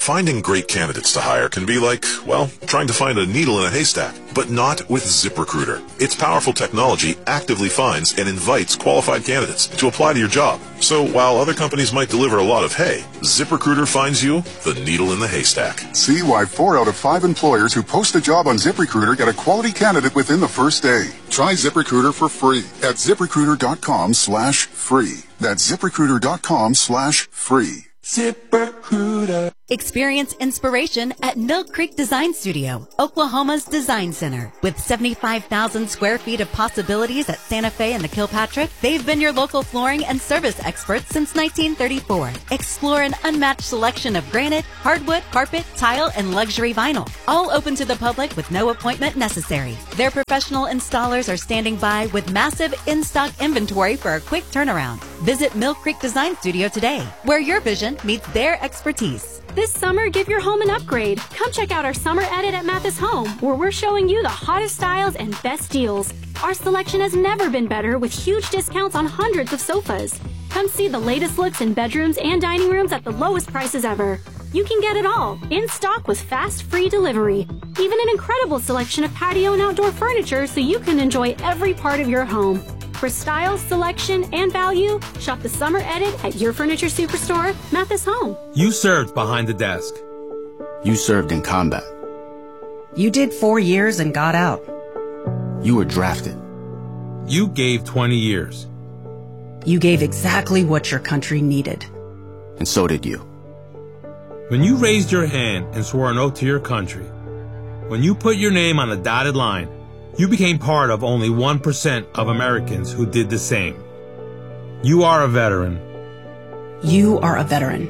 Finding great candidates to hire can be like, well, trying to find a needle in a haystack, but not with ZipRecruiter. Its powerful technology actively finds and invites qualified candidates to apply to your job. So while other companies might deliver a lot of hay, ZipRecruiter finds you the needle in the haystack. See why 4 out of 5 employers who post a job on ZipRecruiter get a quality candidate within the first day. Try ZipRecruiter for free at ZipRecruiter.com/free. That's ZipRecruiter.com/free. ZipRecruiter. Experience inspiration at Mill Creek Design Studio, Oklahoma's design center. With 75,000 square feet of possibilities at Santa Fe and the Kilpatrick, they've been your local flooring and service experts since 1934. Explore an unmatched selection of granite, hardwood, carpet, tile, and luxury vinyl. All open to the public with no appointment necessary. Their professional installers are standing by with massive in-stock inventory for a quick turnaround. Visit Mill Creek Design Studio today, where your vision meets their expertise. This summer, give your home an upgrade. Come check out our summer edit at Mathis Home, where we're showing you the hottest styles and best deals. Our selection has never been better, with huge discounts on hundreds of sofas. Come see the latest looks in bedrooms and dining rooms at the lowest prices ever. You can get it all, in stock with fast, free delivery. Even an incredible selection of patio and outdoor furniture so you can enjoy every part of your home. For style, selection, and value, shop the summer edit at your furniture superstore, Mathis Home. You served behind the desk. You served in combat. You did 4 years and got out. You were drafted. You gave 20 years. You gave exactly what your country needed. And so did you. When you raised your hand and swore an oath to your country, when you put your name on a dotted line, you became part of only 1% of Americans who did the same. You are a veteran. You are a veteran.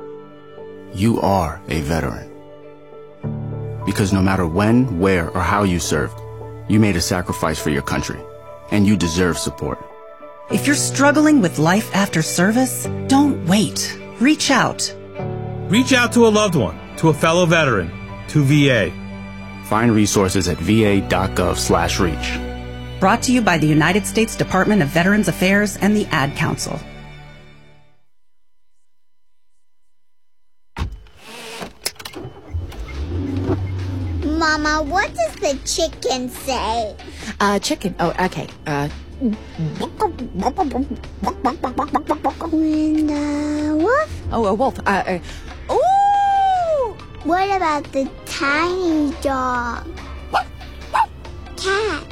You are a veteran. Because no matter when, where, or how you served, you made a sacrifice for your country, and you deserve support. If you're struggling with life after service, don't wait. Reach out. Reach out to a loved one, to a fellow veteran, to VA. Find resources at va.gov/reach. Brought to you by the United States Department of Veterans Affairs and the Ad Council. Mama, what does the chicken say? Chicken. Oh, okay. When the wolf? Oh, a wolf. Ooh! What about the tiny dog? Cat?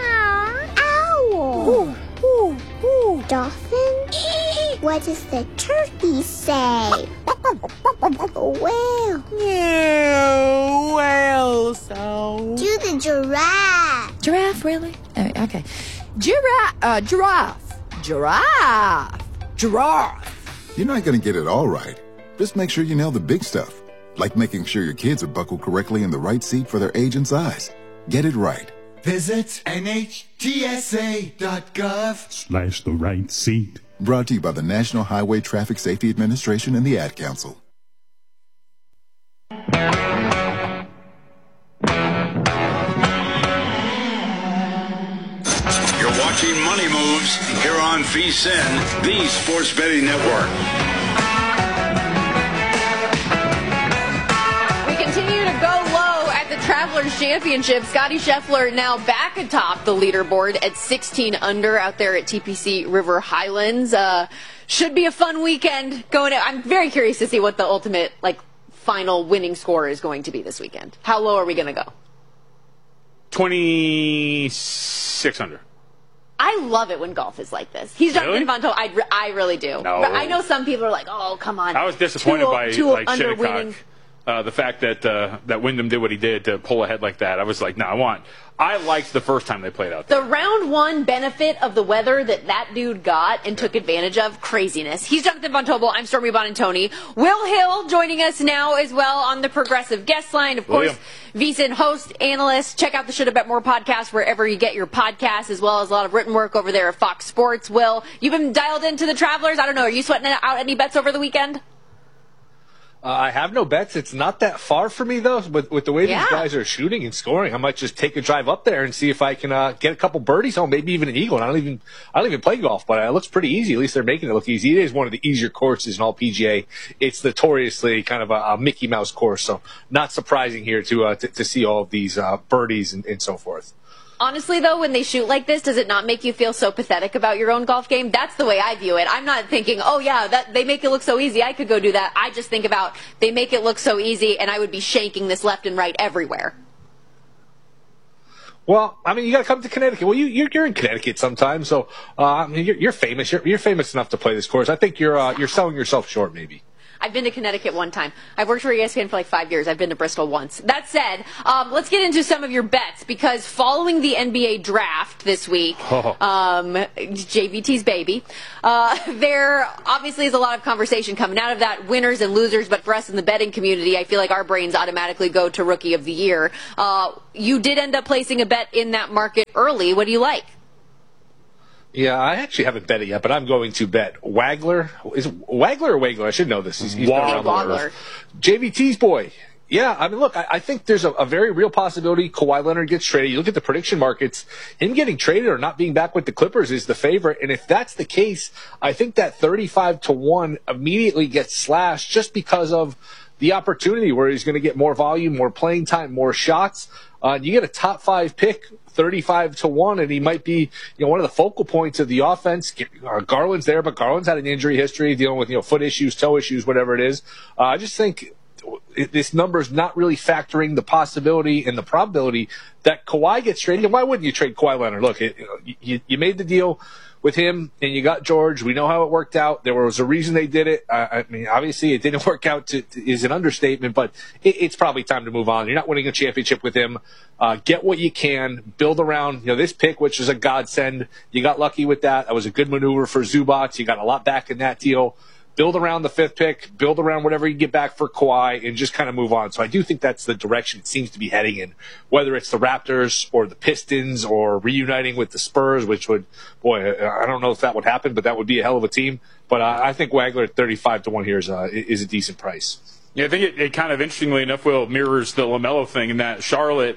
Owl? Ooh, ooh, ooh. Dolphin? What does the turkey say? Whale? Yeah, whale sound. Do the giraffe. Giraffe, really? Okay. Giraffe. Giraffe. You're not going to get it all right. Just make sure you nail the big stuff, like making sure your kids are buckled correctly in the right seat for their age and size. Get it right. Visit NHTSA.gov/the right seat. Brought to you by the National Highway Traffic Safety Administration and the Ad Council. You're watching Money Moves here on VSiN, the Sports Betting Network. Travelers Championship. Scotty Scheffler now back atop the leaderboard at 16 under out there at TPC River Highlands. Should be a fun weekend going out. I'm very curious to see what the ultimate final winning score is going to be this weekend. How low are we going to go? 26 under. I love it when golf is like this. He's Jonathan Von Tobel. I really do. No. But I know some people are like, oh, come on. I was disappointed by under winning. Shinnecock. The fact that Wyndham did what he did to pull ahead like that, I was like, no, I liked the first time they played out there. The round one benefit of the weather that dude got and took advantage of, craziness. He's Jonathan Von Tobel. I'm Stormy Bonantoni. Will Hill joining us now as well on the Progressive Guest Line. Of course, VSiN host, analyst. Check out the Should Have Bet More podcast wherever you get your podcasts, as well as a lot of written work over there at Fox Sports. Will, you've been dialed into the Travelers. I don't know, are you sweating out any bets over the weekend? I have no bets. It's not that far for me, though. With the way these guys are shooting and scoring, I might just take a drive up there and see if I can get a couple birdies home, maybe even an eagle. And I don't even play golf, but it looks pretty easy. At least they're making it look easy. It is one of the easier courses in all PGA. It's notoriously kind of a Mickey Mouse course, so not surprising here to see all of these birdies and so forth. Honestly, though, when they shoot like this, does it not make you feel so pathetic about your own golf game? That's the way I view it. I'm not thinking, oh, yeah, that they make it look so easy, I could go do that. I just think about they make it look so easy, and I would be shanking this left and right everywhere. Well, I mean, you got to come to Connecticut. Well, you're in Connecticut sometimes, so I mean, you're famous. You're famous enough to play this course. I think you're selling yourself short, maybe. I've been to Connecticut one time. I've worked for ESPN for like 5 years. I've been to Bristol once. That said, let's get into some of your bets, because following the NBA draft this week, JVT's baby, there obviously is a lot of conversation coming out of that, winners and losers, but for us in the betting community, I feel like our brains automatically go to Rookie of the Year. You did end up placing a bet in that market early. What do you like? Yeah, I actually haven't bet it yet, but I'm going to bet Wagler. Is it Wagler or Wagler? I should know this. He's Wagler. JVT's boy. Yeah, I mean, look, I think there's a very real possibility Kawhi Leonard gets traded. You look at the prediction markets, him getting traded or not being back with the Clippers is the favorite. And if that's the case, I think that 35-1 immediately gets slashed just because of the opportunity where he's going to get more volume, more playing time, more shots. You get a top 5 pick, 35-1, and he might be, one of the focal points of the offense. Garland's there, but Garland's had an injury history, dealing with, foot issues, toe issues, whatever it is. I just think this number is not really factoring the possibility and the probability that Kawhi gets traded. And why wouldn't you trade Kawhi Leonard? Look, you made the deal with him, and you got George. We know how it worked out. There was a reason they did it. I mean, obviously, it didn't work out is an understatement, but it's probably time to move on. You're not winning a championship with him. Get what you can. Build around this pick, which is a godsend. You got lucky with that. That was a good maneuver for Zubac. You got a lot back in that deal. Build around the 5th pick, build around whatever you get back for Kawhi, and just kind of move on. So I do think that's the direction it seems to be heading in, whether it's the Raptors or the Pistons or reuniting with the Spurs, which would, I don't know if that would happen, but that would be a hell of a team. But I think Wagler at 35-1 here is a decent price. Yeah, I think it kind of, interestingly enough, Will, mirrors the LaMelo thing in that Charlotte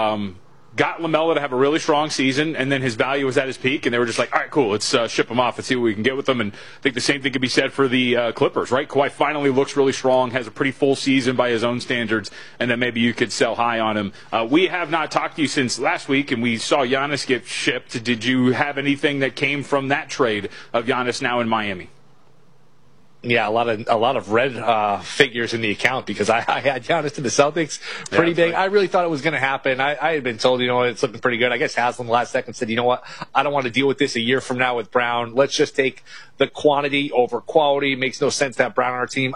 got LaMelo to have a really strong season, and then his value was at his peak, and they were just like, all right, cool, let's ship him off and see what we can get with him. And I think the same thing could be said for the Clippers, right? Kawhi finally looks really strong, has a pretty full season by his own standards, and then maybe you could sell high on him. We have not talked to you since last week, and we saw Giannis get shipped. Did you have anything that came from that trade of Giannis now in Miami? Yeah, a lot of red figures in the account because I had Giannis to the Celtics pretty big. Right. I really thought it was going to happen. I had been told, it's looking pretty good. I guess Haslam last second said, you know what, I don't want to deal with this a year from now with Brown. Let's just take the quantity over quality. It makes no sense to have Brown on our team.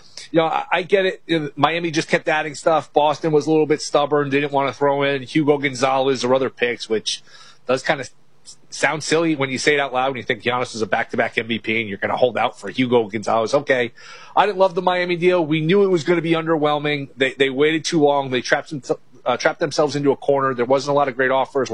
I get it. Miami just kept adding stuff. Boston was a little bit stubborn, didn't want to throw in Hugo Gonzalez or other picks, which does kind of sound silly when you say it out loud, when you think Giannis is a back-to-back MVP and you're going to hold out for Hugo Gonzalez. Okay. I didn't love the Miami deal. We knew it was going to be underwhelming. They waited too long. They trapped themselves into a corner. There weren't a lot of great offers.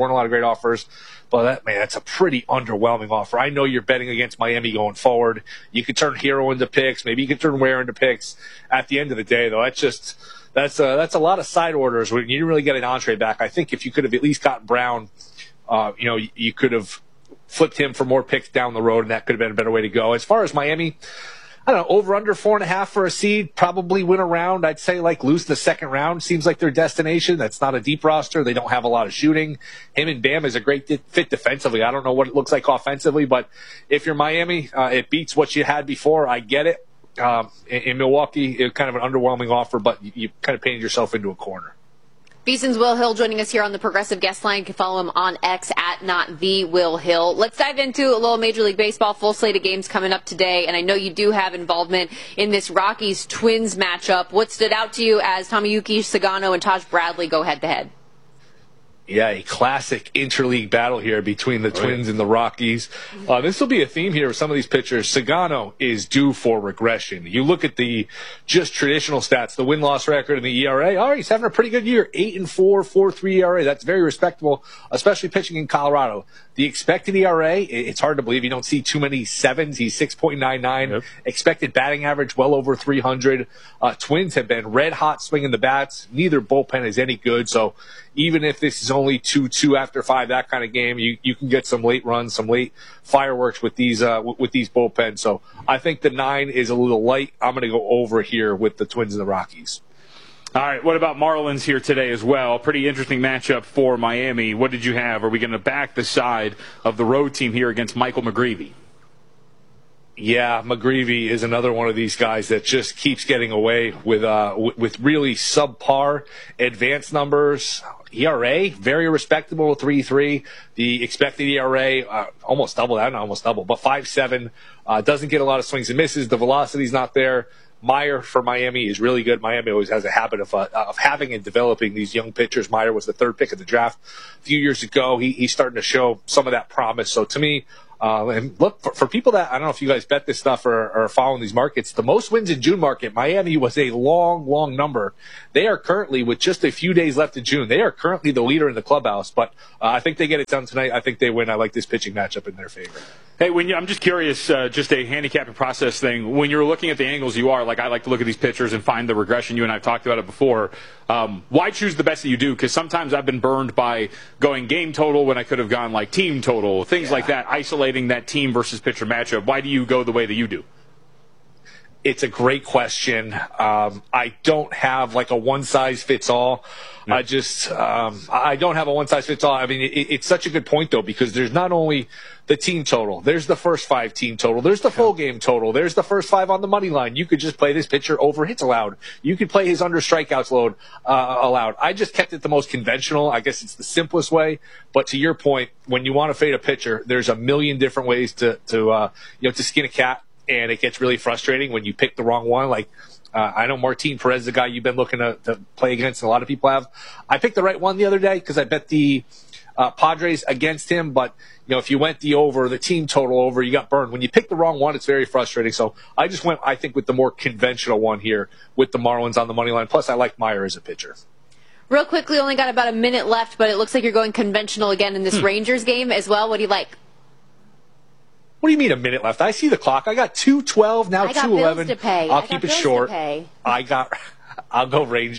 But that's a pretty underwhelming offer. I know you're betting against Miami going forward. You could turn Hero into picks. Maybe you could turn Ware into picks. At the end of the day, though, that's a lot of side orders when you didn't really get an entree back. I think if you could have at least gotten Brown, you could have flipped him for more picks down the road, and that could have been a better way to go. As far as Miami, I don't know, over under 4.5 for a seed, probably win a round. I'd say lose the second round. Seems like their destination. That's not a deep roster. They don't have a lot of shooting. Him and Bam is a great fit defensively. I don't know what it looks like offensively, but if you're Miami, it beats what you had before. I get it. In Milwaukee, it's kind of an underwhelming offer, but you kind of painted yourself into a corner. VSiN's Will Hill joining us here on the Progressive Guest Line. You can follow him on X at @NotTheWillHill. Let's dive into a little Major League Baseball. Full slate of games coming up today, and I know you do have involvement in this Rockies-Twins matchup. What stood out to you as Tomoyuki Sagano and Taj Bradley go head-to-head? Yeah, a classic interleague battle here between the Twins and the Rockies. This will be a theme here with some of these pitchers. Sagano is due for regression. You look at the just traditional stats, the win-loss record and the ERA. All right, he's having a pretty good year. 8-4, 4.3 ERA. That's very respectable, especially pitching in Colorado. The expected ERA, it's hard to believe. You don't see too many sevens. He's 6.99. Yep. Expected batting average, well over 300. Twins have been red hot swinging the bats. Neither bullpen is any good. So even if this is only 2-2 after 5, that kind of game, you can get some late runs, some late fireworks with these bullpens. So I think the 9 is a little light. I'm going to go over here with the Twins and the Rockies. All right, what about Marlins here today as well? Pretty interesting matchup for Miami. What did you have? Are we going to back the side of the road team here against Michael McGreevy? Yeah, McGreevy is another one of these guys that just keeps getting away with really subpar advanced numbers. ERA, very respectable, 3.3. The expected ERA, almost double that, not almost double, but 5.7. Doesn't get a lot of swings and misses. The velocity's not there. Meyer for Miami is really good. Miami always has a habit of having and developing these young pitchers. Meyer was the 3rd pick of the draft a few years ago. He's starting to show some of that promise. So to me, and look, for people that, I don't know if you guys bet this stuff or are following these markets, the most wins in June market, Miami was a long, long number. They are currently, with just a few days left in June, they are currently the leader in the clubhouse. But I think they get it done tonight. I think they win. I like this pitching matchup in their favor. Hey, I'm just curious, just a handicapping process thing. When you're looking at the angles you are, like I like to look at these pitchers and find the regression. You and I have talked about it before. Why choose the best that you do? Because sometimes I've been burned by going game total when I could have gone like team total, things like that, isolating that team versus pitcher matchup. Why do you go the way that you do? It's a great question. I don't have like a one-size-fits-all. No. I don't have a one-size-fits-all. I mean, it's such a good point, though, because there's not only the team total. There's the first 5 team total. There's the full game total. There's the first 5 on the money line. You could just play this pitcher over hits allowed. You could play his under strikeouts allowed. I just kept it the most conventional. I guess it's the simplest way. But to your point, when you want to fade a pitcher, there's a million different ways to skin a cat. And it gets really frustrating when you pick the wrong one. Like, I know Martin Perez is the guy you've been looking to play against, and a lot of people have. I picked the right one the other day because I bet the Padres against him. But, if you went the team total over, you got burned. When you pick the wrong one, it's very frustrating. So I just went, I think, with the more conventional one here with the Marlins on the money line. Plus, I like Meyer as a pitcher. Real quickly, only got about a minute left, but it looks like you're going conventional again in this Rangers game as well. What do you like? What do you mean a minute left? I see the clock. I got 2:12 now. 2:11. I got bills to pay. I'll keep it short. I'll go Rangers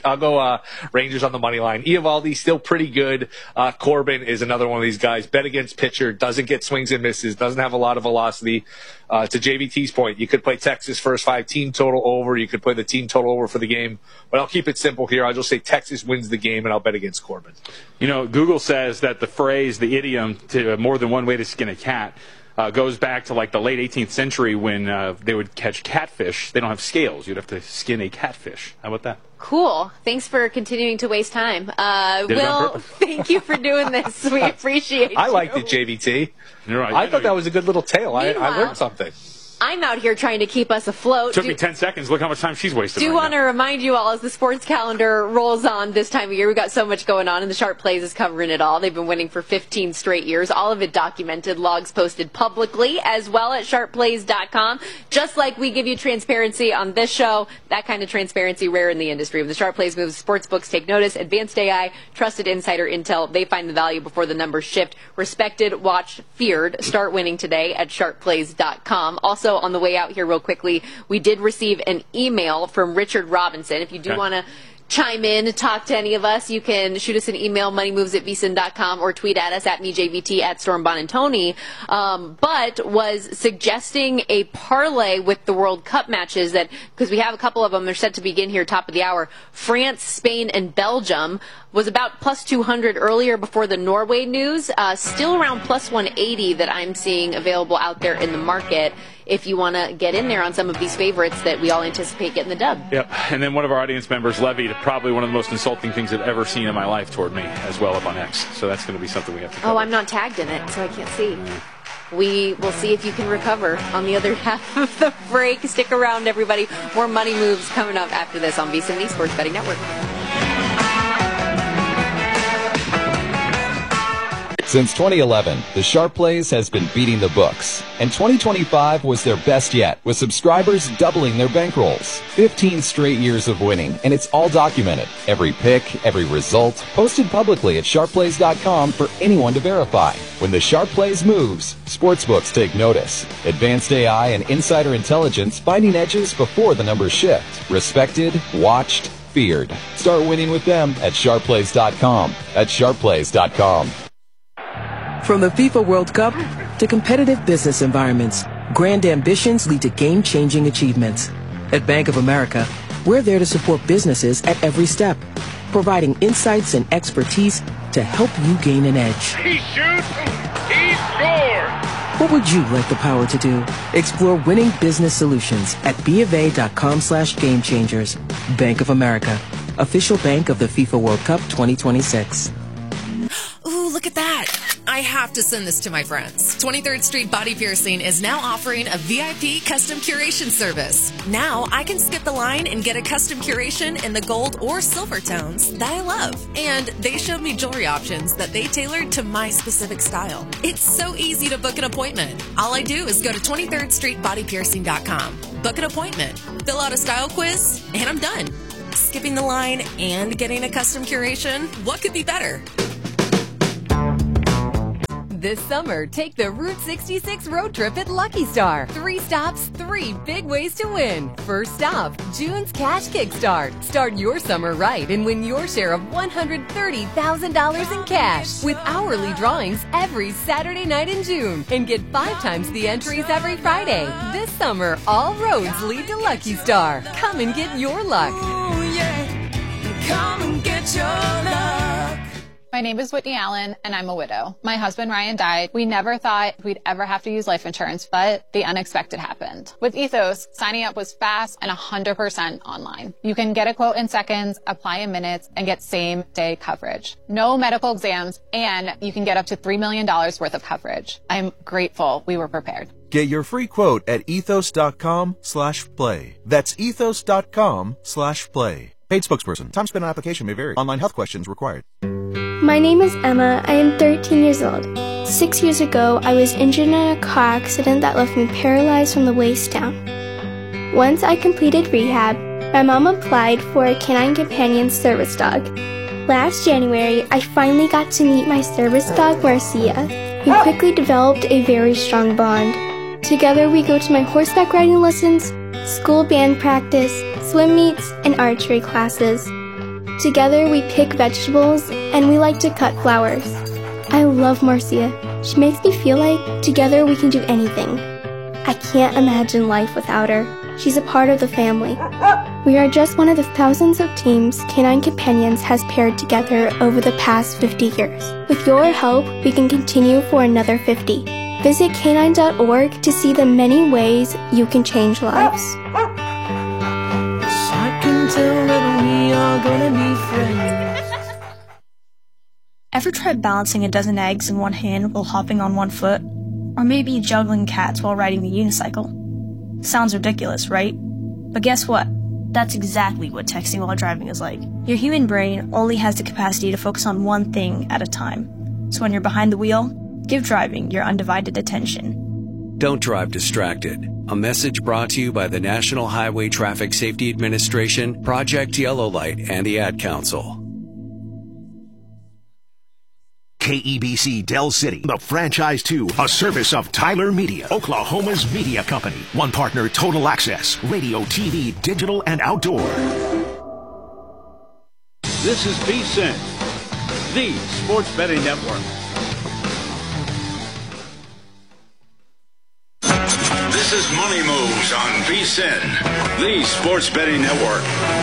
on the money line. Eovaldi still pretty good. Corbin is another one of these guys. Bet against pitcher, doesn't get swings and misses, doesn't have a lot of velocity. To JVT's point, you could play Texas first 5 team total over. You could play the team total over for the game. But I'll keep it simple here. I'll just say Texas wins the game, and I'll bet against Corbin. Google says that the phrase, the idiom, to more than one way to skin a cat, goes back to like the late 18th century when they would catch catfish. They don't have scales. You'd have to skin a catfish. How about that? Cool. Thanks for continuing to waste time. Will, thank you for doing this. We appreciate it. I liked it, JVT. You're right. I thought that was a good little tale. I learned something. I'm out here trying to keep us afloat. Took me 10 seconds. Look how much time she's wasted. Do want to remind you all as the sports calendar rolls on this time of year, we've got so much going on, and the Sharp Plays is covering it all. They've been winning for 15 straight years. All of it documented, logs posted publicly, as well at sharpplays.com. Just like we give you transparency on this show, that kind of transparency rare in the industry. When the Sharp Plays moves, sports books take notice. Advanced AI, trusted insider intel. They find the value before the numbers shift. Respected, watched, feared. Start winning today at sharpplays.com. Also, on the way out here real quickly, we did receive an email from Richard Robinson. If you do want to chime in, talk to any of us, you can shoot us an email, moneymoves@vsin.com, or tweet at us at MeJVT, at StormBonantoni, but was suggesting a parlay with the World Cup matches that, because we have a couple of them, they're set to begin here top of the hour. France, Spain, and Belgium was about plus 200 earlier before the Norway news. Still around plus 180 that I'm seeing available out there in the market if you want to get in there on some of these favorites that we all anticipate getting the dub. Yep. And then one of our audience members levied probably one of the most insulting things I've ever seen in my life toward me as well up on X. So that's going to be something we have to cover. Oh, I'm not tagged in it, so I can't see. We will see if you can recover on the other half of the break. Stick around, everybody. More Money Moves coming up after this on VSiN, the Sports Betting Network. Since 2011, the Sharp Plays has been beating the books, and 2025 was their best yet, with subscribers doubling their bankrolls. 15 straight years of winning, and it's all documented. Every pick, every result, posted publicly at sharpplays.com for anyone to verify. When the Sharp Plays moves, sportsbooks take notice. Advanced AI and insider intelligence finding edges before the numbers shift. Respected, watched, feared. Start winning with them at sharpplays.com. That's sharpplays.com. From the FIFA World Cup to competitive business environments, grand ambitions lead to game-changing achievements. At Bank of America, we're there to support businesses at every step, providing insights and expertise to help you gain an edge. He shoots, he scores! What would you like the power to do? Explore winning business solutions at BofA.com/gamechangers. Bank of America, official bank of the FIFA World Cup 2026. Ooh, look at that. I have to send this to my friends. 23rd Street Body Piercing is now offering a VIP custom curation service. Now I can skip the line and get a custom curation in the gold or silver tones that I love. And they showed me jewelry options that they tailored to my specific style. It's so easy to book an appointment. All I do is go to 23rdstreetbodypiercing.com, book an appointment, fill out a style quiz, and I'm done. Skipping the line and getting a custom curation, what could be better? This summer, take the Route 66 road trip at Lucky Star. 3 stops, 3 big ways to win. First stop, June's Cash Kickstart. Start your summer right and win your share of $130,000 in cash with hourly drawings every Saturday night in June. And get 5 times the entries every Friday. This summer, all roads lead to Lucky Star. Come and get your luck. Ooh, yeah. Come and get your luck. My name is Whitney Allen, and I'm a widow. My husband, Ryan, died. We never thought we'd ever have to use life insurance, but the unexpected happened. With Ethos, signing up was fast and 100% online. You can get a quote in seconds, apply in minutes, and get same-day coverage. No medical exams, and you can get up to $3 million worth of coverage. I'm grateful we were prepared. Get your free quote at ethos.com/play. That's ethos.com/play. Paid spokesperson. Time spent on application may vary. Online health questions required. My name is Emma. I am 13 years old. 6 years ago, I was injured in a car accident that left me paralyzed from the waist down. Once I completed rehab, my mom applied for a Canine Companion service dog. Last January, I finally got to meet my service dog, Marcia. We quickly developed a very strong bond. Together, we go to my horseback riding lessons, school band practice, swim meets, and archery classes. Together, we pick vegetables, and we like to cut flowers. I love Marcia. She makes me feel like together we can do anything. I can't imagine life without her. She's a part of the family. We are just one of the thousands of teams Canine Companions has paired together over the past 50 years. With your help, we can continue for another 50. Visit canine.org to see the many ways you can change lives. I can tell that we are gonna be friends. Ever tried balancing a dozen eggs in one hand while hopping on one foot? Or maybe juggling cats while riding the unicycle? Sounds ridiculous, right? But guess what? That's exactly what texting while driving is like. Your human brain only has the capacity to focus on one thing at a time. So when you're behind the wheel, give driving your undivided attention. Don't drive distracted. A message brought to you by the National Highway Traffic Safety Administration, Project Yellow Light, and the Ad Council. KEBC Del City, the franchise 2, a service of Tyler Media, Oklahoma's media company. One partner, Total Access, radio, TV, digital, and outdoor. This is VSiN, the sports betting network. This is Money Moves on VSiN, the sports betting network.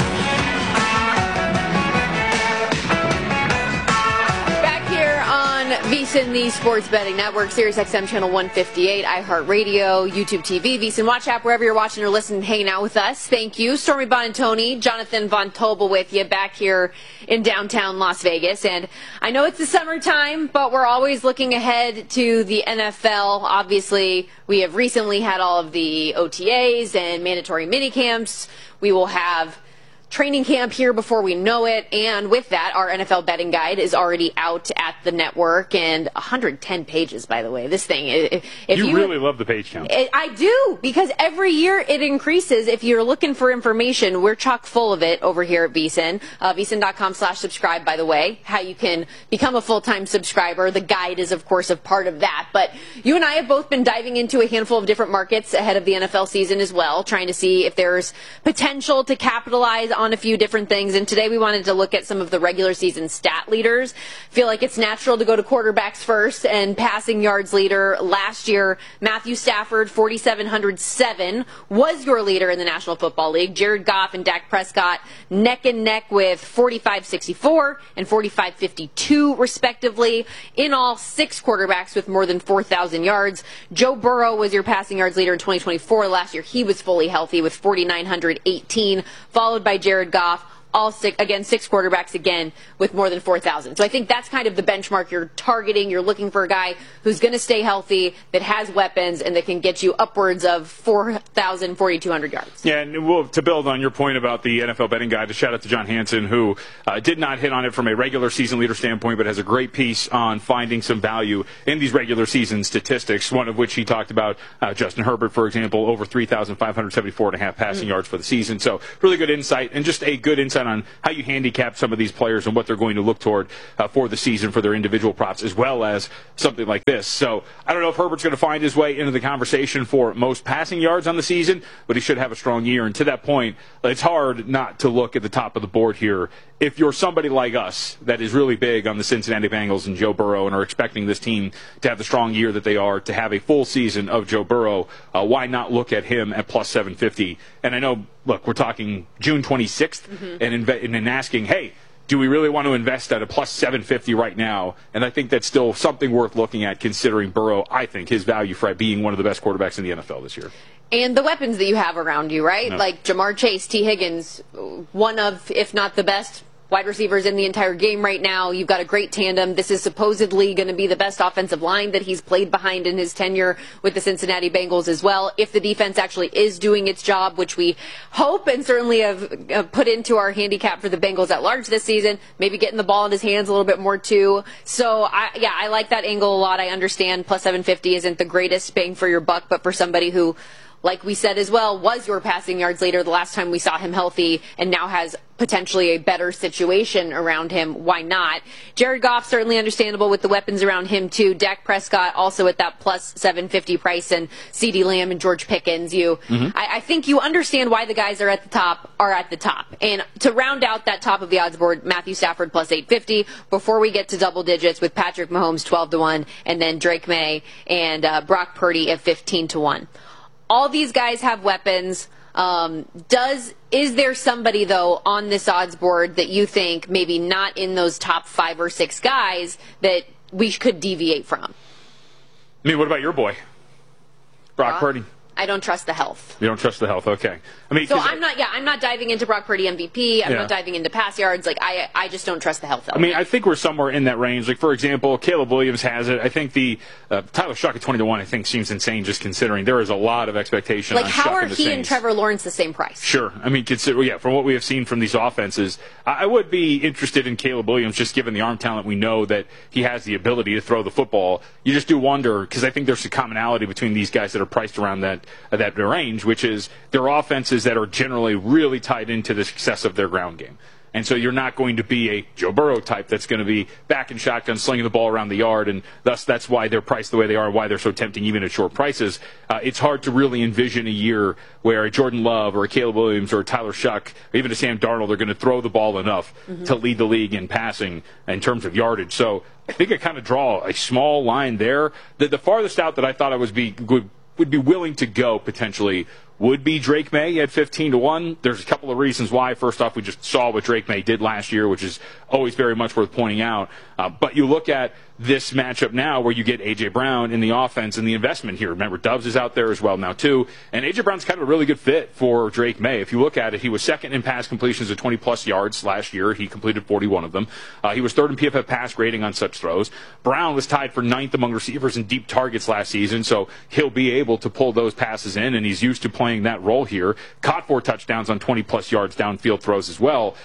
Back here on VSiN, the sports betting network, Sirius XM channel 158, iHeartRadio, YouTube TV, VSiN Watch app, wherever you're watching or listening, hanging out with us. Thank you. Stormy Bonantoni, Jonathan Von Tobel with you back here in downtown Las Vegas. And I know it's the summertime, but we're always looking ahead to the NFL. Obviously, we have recently had all of the OTAs and mandatory minicamps. We will have training camp here before we know it. And with that, our NFL betting guide is already out at the network, and 110 pages, by the way. This thing, if you really love the page count. I do, because every year it increases. If you're looking for information, we're chock full of it over here at VSiN. VSiN.com/subscribe, by the way, how you can become a full-time subscriber. The guide is, of course, a part of that. But you and I have both been diving into a handful of different markets ahead of the NFL season as well, trying to see if there's potential to capitalize on a few different things. And today we wanted to look at some of the regular season stat leaders. Feel like it's natural to go to quarterbacks first, and passing yards leader last year, Matthew Stafford, 4,707, was your leader in the National Football League. Jared Goff and Dak Prescott neck and neck with 4,564 and 4,552 respectively. In all, 6 quarterbacks with more than 4,000 yards. Joe Burrow was your passing yards leader in 2024. Last year he was fully healthy with 4,918, followed by Jared Goff. All 6 quarterbacks again with more than 4,000. So I think that's kind of the benchmark you're targeting. You're looking for a guy who's going to stay healthy, that has weapons, and that can get you upwards of 4,000, 4,200 yards. Yeah, and to build on your point about the NFL betting guide, a shout out to John Hansen, who did not hit on it from a regular season leader standpoint, but has a great piece on finding some value in these regular season statistics, one of which he talked about Justin Herbert, for example, over 3,574.5 passing yards for the season. So really good insight, and just a good insight on how you handicap some of these players and what they're going to look toward for the season for their individual props, as well as something like this. So I don't know if Herbert's going to find his way into the conversation for most passing yards on the season, but he should have a strong year. And to that point, it's hard not to look at the top of the board here. If you're somebody like us that is really big on the Cincinnati Bengals and Joe Burrow and are expecting this team to have the strong year that they are, to have a full season of Joe Burrow, why not look at him at plus 750? And I know, look, we're talking June 26th, and asking, hey, do we really want to invest at a plus 750 right now? And I think that's still something worth looking at, considering Burrow, I think, his value for being one of the best quarterbacks in the NFL this year. And the weapons that you have around you, right? No. Like Jamar Chase, T. Higgins, one of, if not the best wide receivers in the entire game right now. You've got a great tandem. This is supposedly going to be the best offensive line that he's played behind in his tenure with the Cincinnati Bengals as well. If the defense actually is doing its job, which we hope and certainly have put into our handicap for the Bengals at large this season, maybe getting the ball in his hands a little bit more too. So, I like that angle a lot. I understand plus 750 isn't the greatest bang for your buck, but for somebody who, like we said as well, was your passing yards leader the last time we saw him healthy and now has potentially a better situation around him, why not? Jared Goff, certainly understandable with the weapons around him too. Dak Prescott also at that plus 750 price, and CeeDee Lamb and George Pickens. I think you understand why the guys are at the top. And to round out that top of the odds board, Matthew Stafford plus 850 before we get to double digits with Patrick Mahomes 12-1, and then Drake May and Brock Purdy at 15-1. All these guys have weapons. Is there somebody, though, on this odds board that you think maybe not in those top 5 or 6 guys that we could deviate from? I mean, what about your boy, Brock Purdy? I don't trust the health. You don't trust the health, okay. I mean, so I'm not diving into Brock Purdy MVP. I'm not diving into pass yards. Like I just don't trust the health element. I mean, I think we're somewhere in that range. Like, for example, Caleb Williams has it. I think the Tyler Shuck at 20-1, I think, seems insane, just considering there is a lot of expectation on Shuck and the Saints. Like, how are he and Trevor Lawrence the same price? Sure. I mean, from what we have seen from these offenses, I would be interested in Caleb Williams, just given the arm talent. We know that he has the ability to throw the football. You just do wonder, because I think there's a commonality between these guys that are priced around that range, which is their offenses that are generally really tied into the success of their ground game. And so you're not going to be a Joe Burrow type that's going to be back in shotgun, slinging the ball around the yard, and thus that's why they're priced the way they are, and why they're so tempting even at short prices. It's hard to really envision a year where a Jordan Love or a Caleb Williams or a Tyler Shuck or even a Sam Darnold are going to throw the ball enough to lead the league in passing in terms of yardage. So I think I kind of draw a small line there. The farthest out that I thought I would be willing to go potentially would be Drake May at 15-1. There's a couple of reasons why. First off, we just saw what Drake May did last year, which is always very much worth pointing out. But you look at this matchup now where you get A.J. Brown in the offense and the investment here. Remember, Doves is out there as well now, too. And A.J. Brown's kind of a really good fit for Drake May. If you look at it, he was second in pass completions at 20-plus yards last year. He completed 41 of them. He was third in PFF pass grading on such throws. Brown was tied for ninth among receivers in deep targets last season, so he'll be able to pull those passes in, and he's used to playing that role here. Caught 4 touchdowns on 20-plus yards downfield throws as well.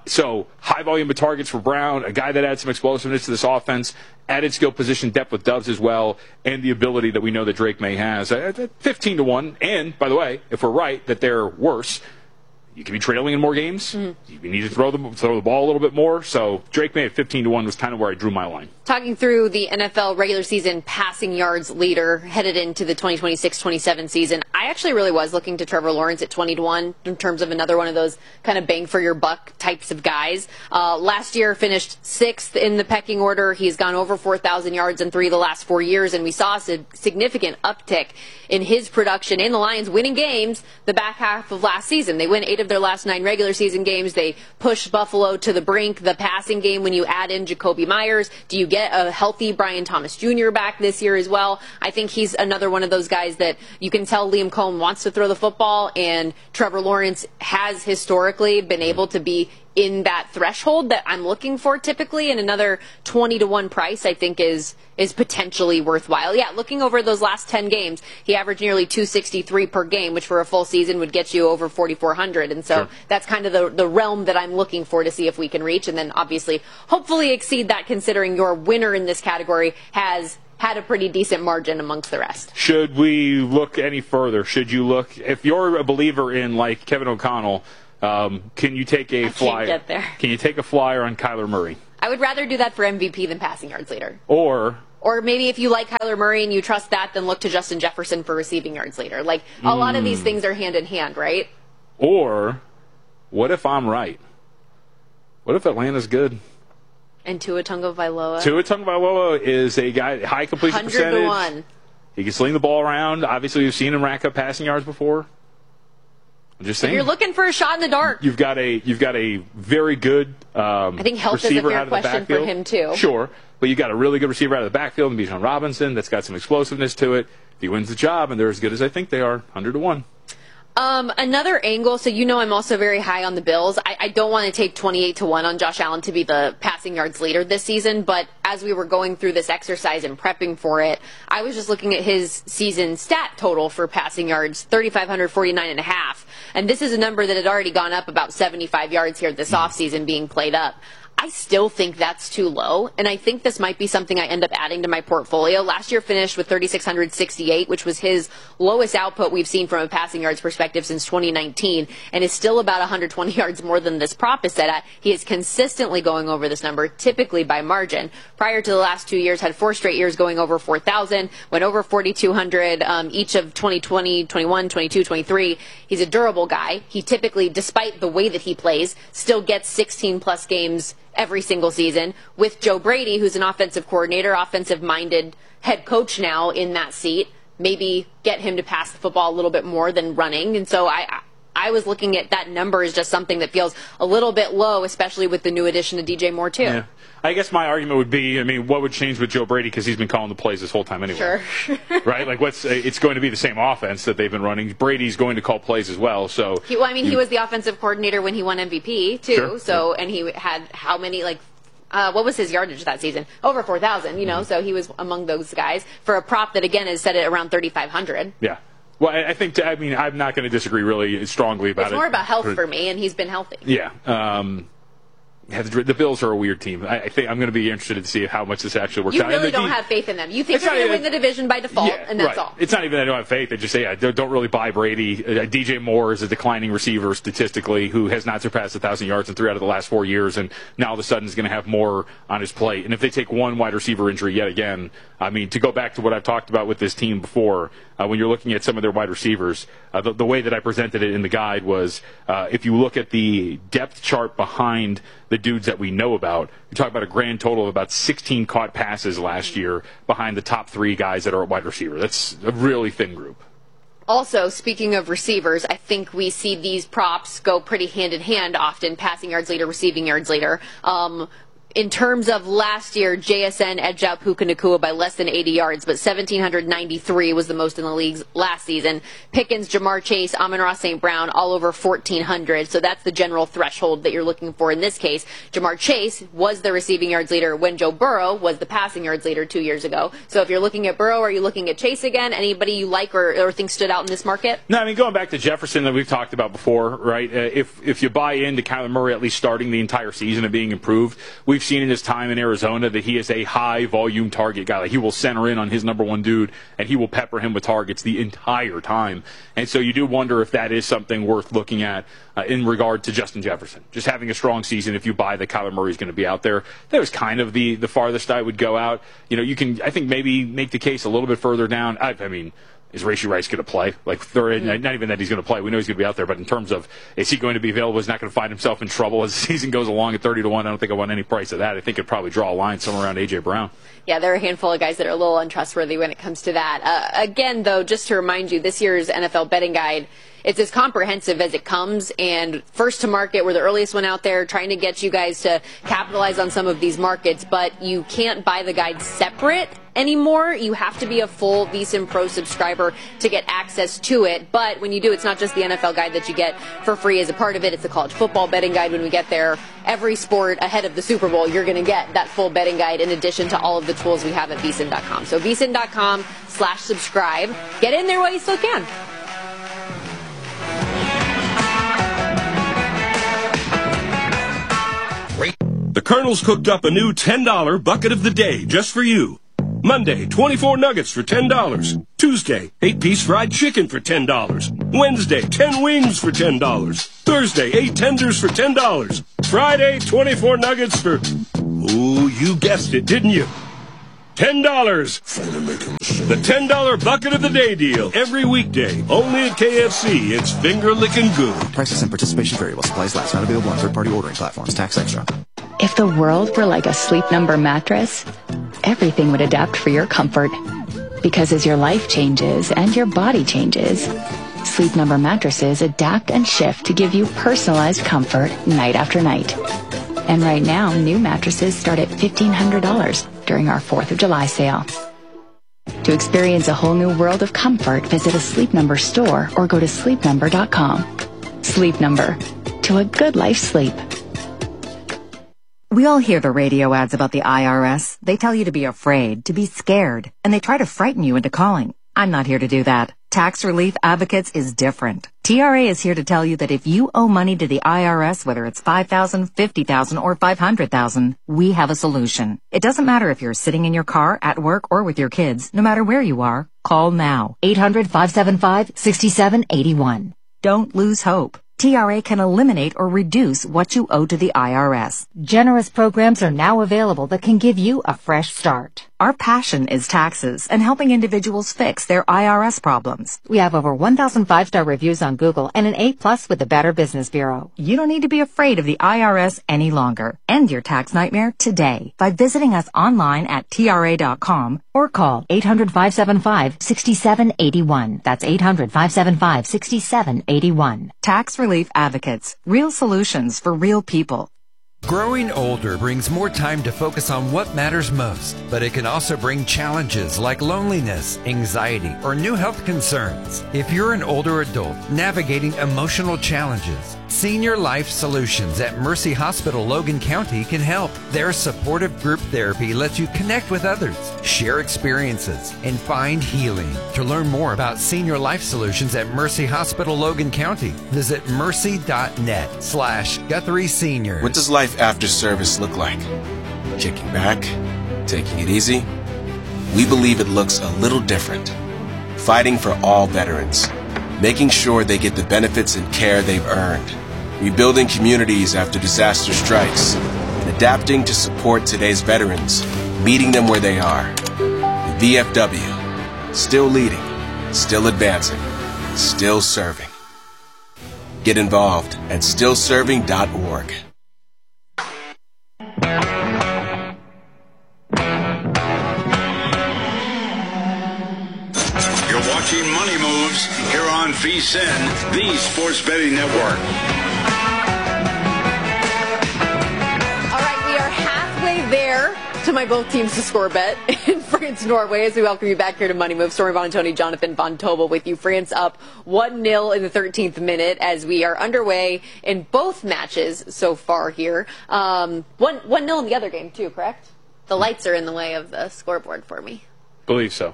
So high volume of targets for Brown, a guy that adds some explosiveness to this offense, added skill position depth with Doves as well, and the ability that we know that Drake May has. 15-1, and, by the way, if we're right that they're worse, you can be trailing in more games. You need to throw the ball a little bit more. So Drake May at 15-1 was kind of where I drew my line. Talking through the NFL regular season passing yards leader headed into the 2026-27 season, I actually really was looking to Trevor Lawrence at 20-1 in terms of another one of those kind of bang for your buck types of guys. Last year finished 6th in the pecking order. He's gone over 4,000 yards in 3 of the last 4 years, and we saw a significant uptick in his production in the Lions winning games the back half of last season. They win 8 of their last 9 regular season games. They push Buffalo to the brink. The passing game, when you add in Jacoby Myers, do you get a healthy Brian Thomas Jr. back this year as well? I think he's another one of those guys that you can tell Liam Cohen wants to throw the football, and Trevor Lawrence has historically been able to be in that threshold that I'm looking for typically, and another 20-1 price I think is potentially worthwhile. Yeah, looking over those last 10 games, he averaged nearly 263 per game, which for a full season would get you over 4,400. And so that's kind of the realm that I'm looking for to see if we can reach, and then obviously hopefully exceed that, considering your winner in this category has had a pretty decent margin amongst the rest. Should we look any further? Should you look, if you're a believer in like Kevin O'Connell, can you take a flyer? Can't get there. Can you take a flyer on Kyler Murray? I would rather do that for MVP than passing yards leader. Or maybe if you like Kyler Murray and you trust that, then look to Justin Jefferson for receiving yards later. Like, a lot of these things are hand in hand, right? Or what if I'm right? What if Atlanta's good? And Tua Tagovailoa. Tua Tagovailoa is a guy, high completion 100 percentage. to 1. He can sling the ball around. Obviously, you've seen him rack up passing yards before. I'm just saying. If you're looking for a shot in the dark. You've got a very good I think health is a fair question for him too. Sure, but you got a really good receiver out of the backfield, and Bijan Robinson, that's got some explosiveness to it. If he wins the job, and they're as good as I think they are, 100 to 1. Another angle, so you know I'm also very high on the Bills. I don't want to take 28 to 1 on Josh Allen to be the passing yards leader this season, but as we were going through this exercise and prepping for it, I was just looking at his season stat total for passing yards, 3,549.5. And this is a number that had already gone up about 75 yards here this offseason being played up. I still think that's too low, and I think this might be something I end up adding to my portfolio. Last year finished with 3,668, which was his lowest output we've seen from a passing yards perspective since 2019, and is still about 120 yards more than this prop is set at. He is consistently going over this number, typically by margin. Prior to the last 2 years, had 4 straight years going over 4,000, went over 4,200 each of 2020, 21, 22, 23. He's a durable guy. He typically, despite the way that he plays, still gets 16-plus games every single season, with Joe Brady, who's an offensive coordinator, offensive-minded head coach now in that seat. Maybe get him to pass the football a little bit more than running. And so I was looking at that number as just something that feels a little bit low, especially with the new addition of DJ Moore, too. Yeah. I guess my argument would be, what would change with Joe Brady, because he's been calling the plays this whole time anyway. Sure. Right? Like, it's going to be the same offense that they've been running. Brady's going to call plays as well. So he was the offensive coordinator when he won MVP, too. Sure. So, and he had how many, what was his yardage that season? Over 4,000, so he was among those guys for a prop that, again, is set at around 3,500. Yeah. Well, I think, I'm not going to disagree really strongly about it. It's more about health for me, and he's been healthy. Yeah. The Bills are a weird team. I think I'm going to be interested to see how much this actually works out. You really don't have faith in them. You think they're going to win the division by default, and that's all. It's not even that I don't have faith. They just say, I don't really buy Brady. DJ Moore is a declining receiver statistically who has not surpassed 1,000 yards in 3 out of the last 4 years, and now all of a sudden is going to have more on his plate. And if they take one wide receiver injury yet again, to go back to what I've talked about with this team before, when you're looking at some of their wide receivers, the way that I presented it in the guide was if you look at the depth chart behind the dudes that we know about, you talk about a grand total of about 16 caught passes last year behind the top 3 guys that are at wide receiver. That's a really thin group. Also, speaking of receivers, I think we see these props go pretty hand in hand often, passing yards leader, receiving yards leader. in terms of last year, JSN edged out Puka Nacua by less than 80 yards, but 1,793 was the most in the league last season. Pickens, Jamar Chase, Amon-Ra St. Brown, all over 1,400. So that's the general threshold that you're looking for in this case. Jamar Chase was the receiving yards leader when Joe Burrow was the passing yards leader 2 years ago. So if you're looking at Burrow, are you looking at Chase again? Anybody you like or think stood out in this market? No, I mean, going back to Jefferson that we've talked about before, right? If you buy into Kyler Murray at least starting the entire season and being improved, we've seen in his time in Arizona that he is a high-volume target guy. Like, he will center in on his number one dude, and he will pepper him with targets the entire time. And so you do wonder if that is something worth looking at in regard to Justin Jefferson. Just having a strong season if you buy that Kyler Murray is going to be out there. That was kind of the farthest I would go out. You know, you can, I think, maybe make the case a little bit further down. I mean, is Rashee Rice going to play? Like, not even that he's going to play. We know he's going to be out there, but in terms of is he going to be available, he's not going to find himself in trouble as the season goes along at 30-1. I don't think I want any price of that. I think it'd probably draw a line somewhere around A.J. Brown. Yeah, there are a handful of guys that are a little untrustworthy when it comes to that. Again, though, just to remind you, this year's NFL betting guide, it's as comprehensive as it comes, and first to market, we're the earliest one out there trying to get you guys to capitalize on some of these markets, but you can't buy the guide separate anymore. You have to be a full VSiN Pro subscriber to get access to it. But when you do, it's not just the NFL guide that you get for free as a part of it. It's the college football betting guide when we get there. Every sport ahead of the Super Bowl, you're going to get that full betting guide in addition to all of the tools we have at VSiN.com. So VSiN.com/subscribe. Get in there while you still can. The Colonel's cooked up a new $10 bucket of the day just for you. Monday, 24 nuggets for $10. Tuesday, 8-piece fried chicken for $10. Wednesday, 10 wings for $10. Thursday, 8 tenders for $10. Friday, 24 nuggets for... Ooh, you guessed it, didn't you? $10. The $10 bucket of the day deal. Every weekday. Only at KFC. It's finger-licking good. Prices and participation variable. Supplies last. Not available on third-party ordering platforms. Tax extra. If the world were like a Sleep Number mattress, everything would adapt for your comfort. Because as your life changes and your body changes, Sleep Number mattresses adapt and shift to give you personalized comfort night after night. And right now, new mattresses start at $1,500 during our 4th of July sale. To experience a whole new world of comfort, visit a Sleep Number store or go to sleepnumber.com. Sleep Number. To a good life sleep. We all hear the radio ads about the IRS. They tell you to be afraid, to be scared, and they try to frighten you into calling. I'm not here to do that. Tax Relief Advocates is different. TRA is here to tell you that if you owe money to the IRS, whether it's $5,000, $50,000, or $500,000, we have a solution. It doesn't matter if you're sitting in your car, at work, or with your kids. No matter where you are, call now. 800-575-6781. Don't lose hope. TRA can eliminate or reduce what you owe to the IRS. Generous programs are now available that can give you a fresh start. Our passion is taxes and helping individuals fix their IRS problems. We have over 1,000 5-star reviews on Google and an A+ with the Better Business Bureau. You don't need to be afraid of the IRS any longer. End your tax nightmare today by visiting us online at TRA.com or call 800-575-6781. That's 800-575-6781. Tax Relief Advocates. Real solutions for real people. Growing older brings more time to focus on what matters most, but it can also bring challenges like loneliness, anxiety, or new health concerns. If you're an older adult navigating emotional challenges, Senior Life Solutions at Mercy Hospital Logan County can help. Their supportive group therapy lets you connect with others, share experiences, and find healing. To learn more about Senior Life Solutions at Mercy Hospital Logan County, visit mercy.net/Guthrie Seniors. What does life after service look like? Kicking back? Taking it easy? We believe it looks a little different. Fighting for all veterans. Making sure they get the benefits and care they've earned. Rebuilding communities after disaster strikes. And adapting to support today's veterans. Meeting them where they are. The VFW. Still leading. Still advancing. Still serving. Get involved at stillserving.org. Watching Money Moves here on VSiN, the Sports Betting Network. All right, we are halfway to my both teams to score bet in France, Norway, as we welcome you back here to Money Moves. Stormy Buonantony, Jonathan Von Tobel with you. France up 1-0 in the 13th minute as we are underway in both matches so far here. 1-0 in the other game, too, correct? The lights are in the way of the scoreboard for me. Believe so.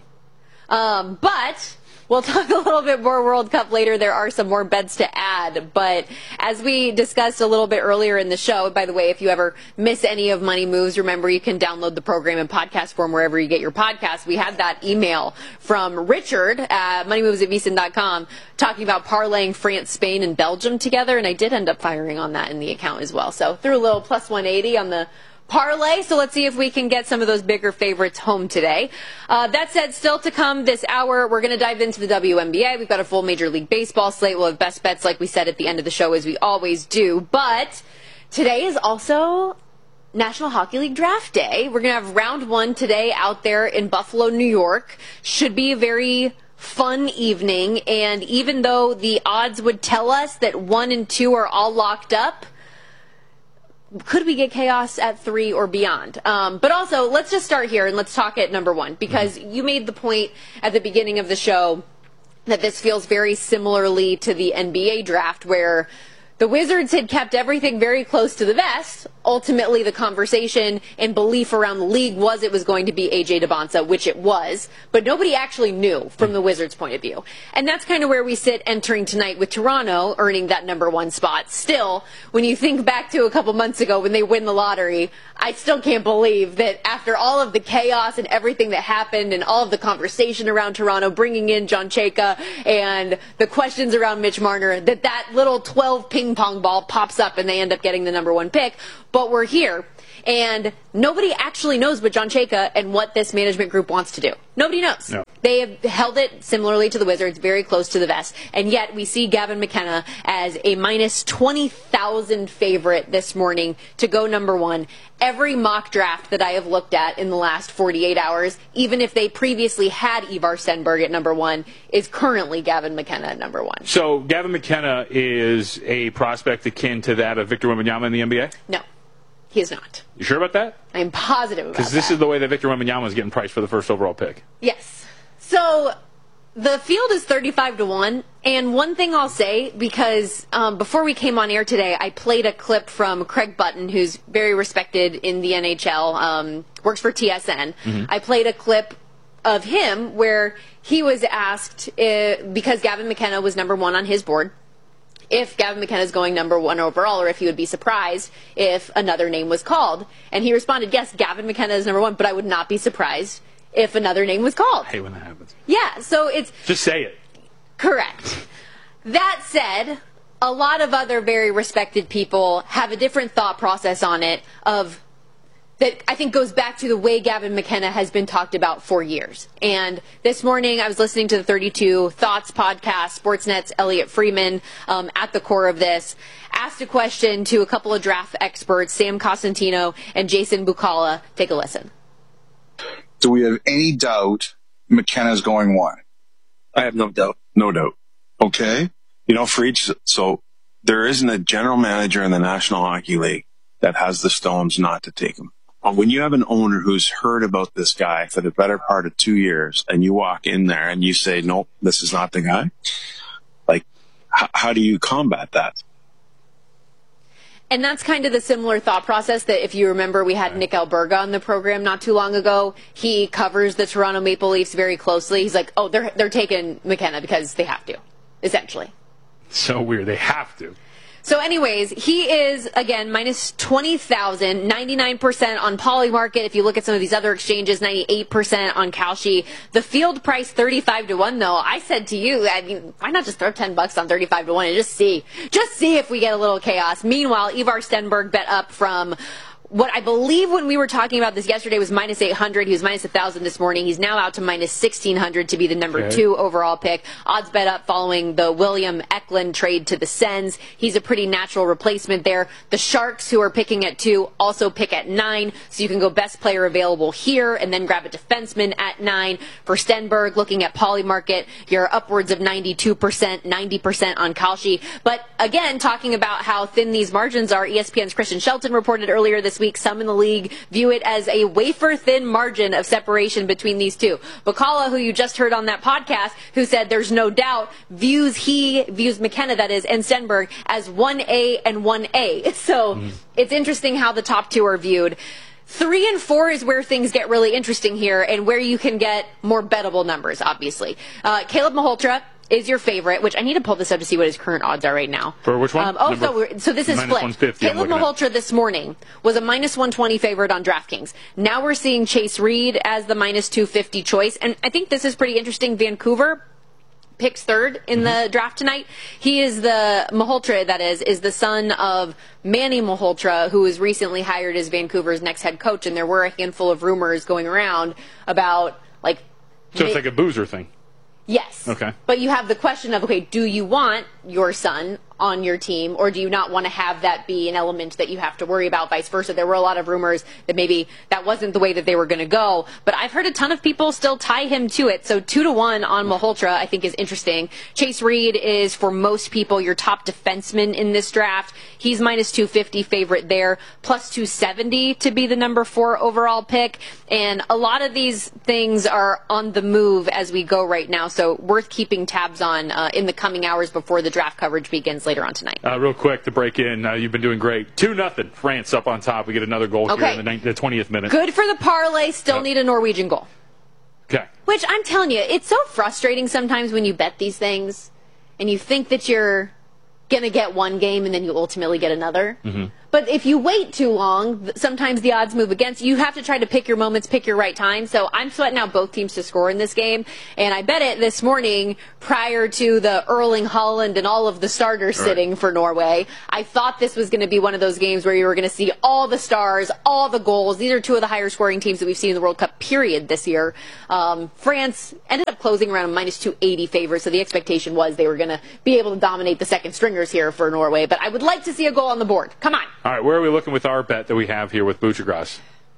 But we'll talk a little bit more World Cup later. There are some more bets to add. But as we discussed a little bit earlier in the show, by the way, if you ever miss any of Money Moves, remember you can download the program in podcast form wherever you get your podcasts. We had that email from Richard at moneymoves@vsin.com talking about parlaying France, Spain, and Belgium together. And I did end up firing on that in the account as well. So threw a little plus 180 on the parlay, so let's see if we can get some of those bigger favorites home today. That said, still to come this hour, we're going to dive into the WNBA. We've got a full Major League Baseball slate. We'll have best bets like we said at the end of the show, as we always do. But today is also National Hockey League Draft Day. We're going to have round 1 today out there in Buffalo, New York. Should be a very fun evening, and even though the odds would tell us that 1 and 2 are all locked up, could we get chaos at 3 or beyond? But also, let's just start here and let's talk at number 1, because you made the point at the beginning of the show that this feels very similarly to the NBA draft, where the Wizards had kept everything very close to the vest. Ultimately, the conversation and belief around the league was it was going to be A.J. Debonsa, which it was, but nobody actually knew from the Wizards' point of view. And that's kind of where we sit entering tonight with Toronto earning that number 1 spot. Still, when you think back to a couple months ago when they win the lottery, I still can't believe that after all of the chaos and everything that happened and all of the conversation around Toronto, bringing in John Chayka and the questions around Mitch Marner, that little 12 ping pong ball pops up and they end up getting the number 1 pick. But we're here, and nobody actually knows but John Chayka and what this management group wants to do. Nobody knows. No. They have held it similarly to the Wizards, very close to the vest, and yet we see Gavin McKenna as a minus 20,000 favorite this morning to go number 1. Every mock draft that I have looked at in the last 48 hours, even if they previously had Ivar Stenberg at number 1, is currently Gavin McKenna at number 1. So Gavin McKenna is a prospect akin to that of Victor Wembanyama in the NBA? No. He is not. You sure about that? I'm positive about that. Because this is the way that Victor Wembanyama is getting priced for the first overall pick. Yes. So the field is 35-1, and one thing I'll say, because before we came on air today, I played a clip from Craig Button, who's very respected in the NHL, works for TSN. Mm-hmm. I played a clip of him where he was asked, because Gavin McKenna was number 1 on his board, if Gavin McKenna is going number 1 overall, or if he would be surprised if another name was called. And he responded, yes, Gavin McKenna is number 1, but I would not be surprised if another name was called. I hate when that happens. Yeah, so it's... Just say it. Correct. That said, a lot of other very respected people have a different thought process on it that I think goes back to the way Gavin McKenna has been talked about for years. And this morning I was listening to the 32 Thoughts podcast, Sportsnet's Elliot Freeman, at the core of this, asked a question to a couple of draft experts, Sam Cosentino and Jason Bucala. Take a listen. Do we have any doubt McKenna's going 1? I have no doubt. No doubt. Okay. For each, so there isn't a general manager in the National Hockey League that has the stones not to take him. When you have an owner who's heard about this guy for the better part of 2 years, and you walk in there and you say, nope, this is not the guy, like, how do you combat that? And that's kind of the similar thought process that, if you remember, we had Nick Alberga on the program not too long ago. He covers the Toronto Maple Leafs very closely. He's like, oh, they're taking McKenna because they have to, essentially. So weird. They have to. So anyways, he is, again, minus 20,000, 99% on Polymarket. If you look at some of these other exchanges, 98% on Kalshi. The field price 35-1, though. I said to you, I mean, why not just throw $10 on 35-1 and just see if we get a little chaos. Meanwhile, Ivar Stenberg bet up from what I believe when we were talking about this yesterday was minus 800. He was minus 1,000 this morning. He's now out to minus 1,600 to be the number 2 overall pick. Odds bet up following the William Eklund trade to the Sens. He's a pretty natural replacement there. The Sharks, who are picking at 2, also pick at 9. So you can go best player available here and then grab a defenseman at 9. For Stenberg, looking at Polymarket, you're upwards of 92%, 90% on Kalshi. But again, talking about how thin these margins are, ESPN's Christian Shelton reported earlier this week week. Some in the league view it as a wafer-thin margin of separation between these two. Bacala, who you just heard on that podcast, who said there's no doubt, views McKenna, that is, and Stenberg as 1A and 1A. So it's interesting how the top two are viewed. 3 and 4 is where things get really interesting here and where you can get more bettable numbers, obviously. Caleb Malhotra is your favorite, which I need to pull this up to see what his current odds are right now. For which one? So this is split. Caleb Malhotra this morning was a minus 120 favorite on DraftKings. Now we're seeing Chase Reed as the minus 250 choice. And I think this is pretty interesting. Vancouver picks third in the draft tonight. He is Malhotra, that is the son of Manny Malhotra, who was recently hired as Vancouver's next head coach. And there were a handful of rumors going around about, like... So it's like a Boozer thing? Yes. Okay. But you have the question of, okay, do you want your son on your team, or do you not want to have that be an element that you have to worry about, vice versa? There were a lot of rumors that maybe that wasn't the way that they were going to go, but I've heard a ton of people still tie him to it. So 2-1 on Malhotra, I think, is interesting. Chase Reed is, for most people, your top defenseman in this draft. He's minus 250 favorite there, plus 270 to be the number 4 overall pick. And a lot of these things are on the move as we go right now, so worth keeping tabs on in the coming hours before the draft coverage begins later on tonight. Real quick to break in, you've been doing great. 2-0, France up on top. We get another goal here in the 20th minute. Good for the parlay. Still need a Norwegian goal. Okay. Which, I'm telling you, it's so frustrating sometimes when you bet these things and you think that you're going to get one game and then you ultimately get another. But if you wait too long, sometimes the odds move against you. You have to try to pick your moments, pick your right time. So I'm sweating out both teams to score in this game. And I bet it this morning prior to the Erling Haaland and all of the starters sitting for Norway. I thought this was going to be one of those games where you were going to see all the stars, all the goals. These are two of the higher scoring teams that we've seen in the World Cup, period, this year. France ended up closing around a minus 280 favor, so the expectation was they were going to be able to dominate the second stringers here for Norway. But I would like to see a goal on the board. Come on. All right, where are we looking with our bet that we have here with Buchagras?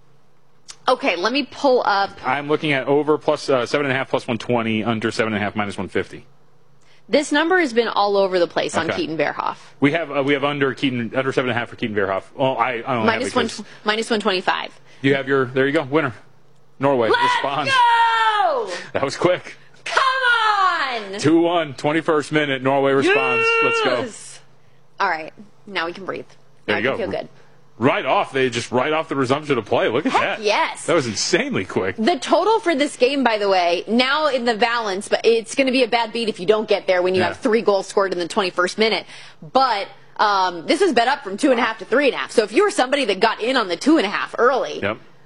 Okay, let me pull up. I'm looking at over plus 7.5 plus 120, under 7.5 minus 150. This number has been all over the place on Keaton Verhoff. We have under 7.5 for Keaton Verhoff. Oh, I don't minus have it. Minus 125. You have there you go, winner. Norway responds. Go! That was quick. Come on! 2-1, 21st minute. Norway responds. Let's go. All right, now we can breathe. There you go. I feel good. Right off the resumption of play. Look at that. Yes. That was insanely quick. The total for this game, by the way, now in the balance, but it's going to be a bad beat if you don't get there when you have 3 goals scored in the 21st minute. But this was bet up from 2.5 to 3.5. So if you were somebody that got in on the 2.5 early,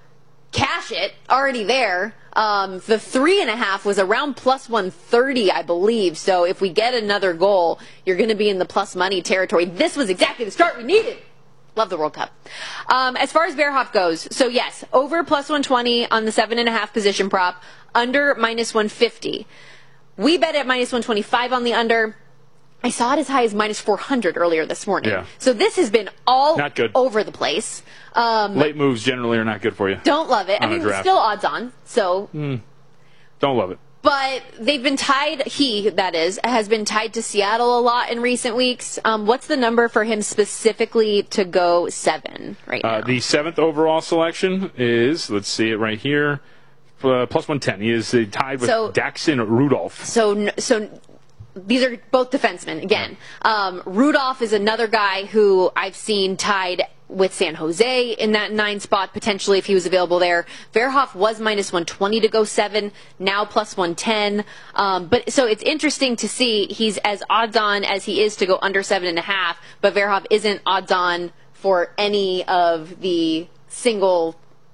cash it, already there. The 3.5 was around plus 130, I believe. So if we get another goal, you're going to be in the plus money territory. This was exactly the start we needed. Love the World Cup. As far as Verhoff goes, so yes, over plus 120 on the 7.5 position prop, under minus 150. We bet at minus 125 on the under. I saw it as high as minus 400 earlier this morning. Yeah. So this has been all not good. Over the place. Late moves generally are not good for you. Don't love it. I mean, still odds on. So don't love it. But they've been tied, has been tied to Seattle a lot in recent weeks. What's the number for him specifically to go 7 right now? The 7th overall selection is, let's see it right here, plus 110. He is tied with Daxon Rudolph. So these are both defensemen, again. Rudolph is another guy who I've seen tied with San Jose in that 9 spot, potentially, if he was available there. Verhoff was minus 120 to go 7, now plus 110. But so it's interesting to see he's as odds-on as he is to go under 7.5, but Verhoff isn't odds-on for any of the single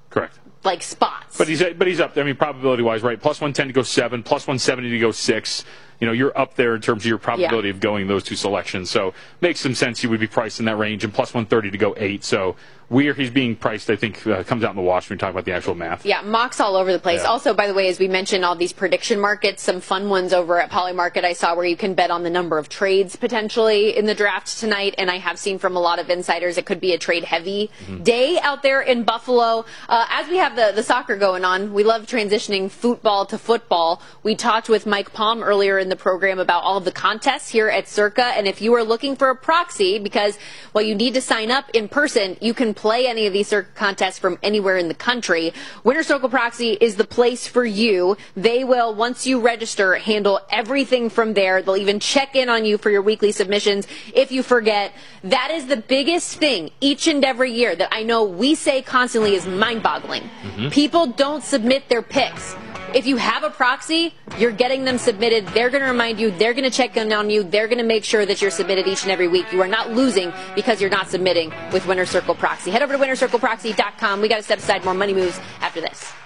spots. But he's up there. I mean, probability-wise, right? Plus 110 to go 7, plus 170 to go 6. You know, you're up there in terms of your probability of going those 2 selections. So makes some sense he would be priced in that range, and plus 130 to go 8. So where he's being priced, I think, comes out in the wash when we talk about the actual math. Yeah, mocks all over the place. Yeah. Also, by the way, as we mentioned, all these prediction markets, some fun ones over at Polymarket I saw where you can bet on the number of trades potentially in the draft tonight. And I have seen from a lot of insiders it could be a trade-heavy day out there in Buffalo. As we have the soccer going on, we love transitioning football to football. We talked with Mike Palm earlier in the program about all of the contests here at Circa. And if you are looking for a proxy, because, well, you need to sign up in person, you can play any of these Circa contests from anywhere in the country. Winner Circle Proxy is the place for you. They will, once you register, handle everything from there. They'll even check in on you for your weekly submissions if you forget. That is the biggest thing each and every year that I know we say constantly is mind-boggling. Mm-hmm. People don't submit their picks. If you have a proxy, you're getting them submitted. They're going to remind you. They're going to check in on you. They're going to make sure that you're submitted each and every week. You are not losing because you're not submitting with Winner Circle Proxy. Head over to winnercircleproxy.com. We got to step aside more Money Moves after this.